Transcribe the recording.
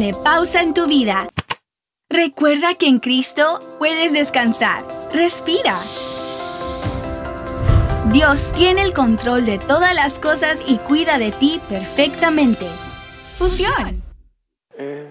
pone pausa en tu vida. Recuerda que en Cristo puedes descansar. Respira. Dios tiene el control de todas las cosas y cuida de ti perfectamente. Fusión.